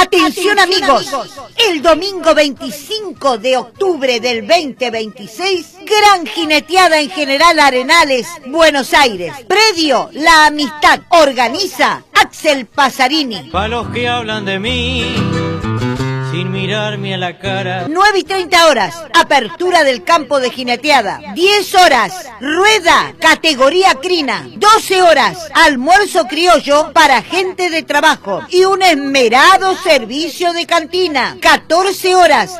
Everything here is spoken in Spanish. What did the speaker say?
Atención amigos, el domingo 25 de octubre del 2026, gran jineteada en General Arenales, Buenos Aires. Predio La Amistad, organiza Axel Pasarini. Para los que hablan de mí, sin mirarme a la cara. 9:30 horas, apertura del campo de jineteada. 10 horas, rueda, categoría crina. 12 horas, almuerzo criollo para gente de trabajo y un esmerado servicio de cantina. 14 horas,